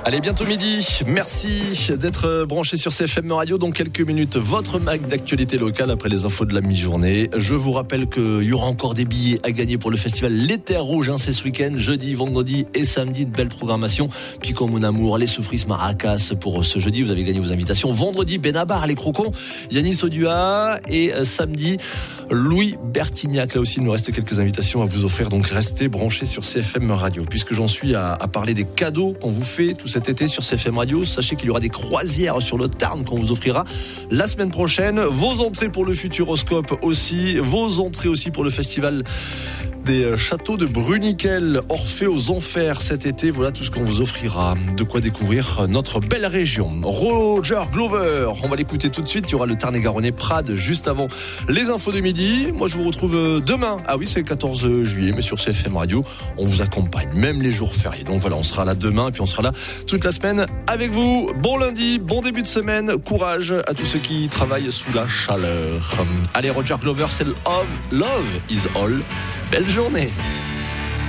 Allez, bientôt midi. Merci d'être branché sur CFM Radio. Dans quelques minutes, votre mag d'actualité locale après les infos de la mi-journée. Je vous rappelle qu'il y aura encore des billets à gagner pour le festival Les Terres Rouges. C'est ce week-end, jeudi, vendredi et samedi. De belle programmation. Pico Mon Amour, les Soufris Maracas pour ce jeudi. Vous avez gagné vos invitations. Vendredi, Benabar, les Crocons, Yanis Odua. Et samedi, Louis Bertignac. Là aussi, il nous reste quelques invitations à vous offrir. Donc restez branchés sur CFM Radio. Puisque j'en suis à parler des cadeaux qu'on vous fait tout cet été sur CFM Radio, sachez qu'il y aura des croisières sur le Tarn qu'on vous offrira la semaine prochaine. Vos entrées pour le Futuroscope aussi, vos entrées aussi pour le festival des châteaux de Bruniquel, Orphée aux Enfers cet été. Voilà tout ce qu'on vous offrira. De quoi découvrir notre belle région. Roger Glover, on va l'écouter tout de suite. Il y aura le Tarn-et-Garonne Prades juste avant les infos de midi. Moi, je vous retrouve demain. Ah oui, c'est le 14 juillet, mais sur CFM Radio, on vous accompagne, même les jours fériés. Donc voilà, on sera là demain et puis on sera là toute la semaine avec vous. Bon lundi, bon début de semaine. Courage à tous ceux qui travaillent sous la chaleur. Allez, Roger Glover, c'est Love is All. Belle journée.